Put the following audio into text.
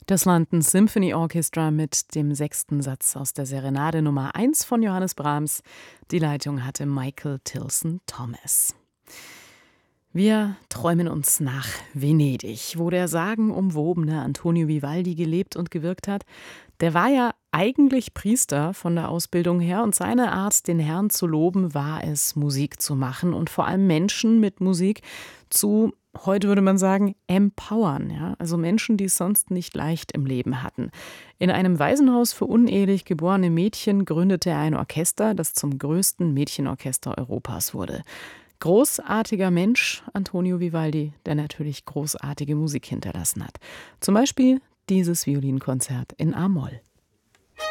Das London Symphony Orchestra mit dem 6. Satz aus der Serenade Nummer 1 von Johannes Brahms. Die Leitung hatte Michael Tilson Thomas. Wir träumen uns nach Venedig, wo der sagenumwobene Antonio Vivaldi gelebt und gewirkt hat. Der war ja eigentlich Priester von der Ausbildung her und seine Art, den Herrn zu loben, war es, Musik zu machen und vor allem Menschen mit Musik zu, heute würde man sagen, empowern. Ja? Also Menschen, die es sonst nicht leicht im Leben hatten. In einem Waisenhaus für unehelich geborene Mädchen gründete er ein Orchester, das zum größten Mädchenorchester Europas wurde. Großartiger Mensch, Antonio Vivaldi, der natürlich großartige Musik hinterlassen hat. Zum Beispiel dieses Violinkonzert in A-Moll.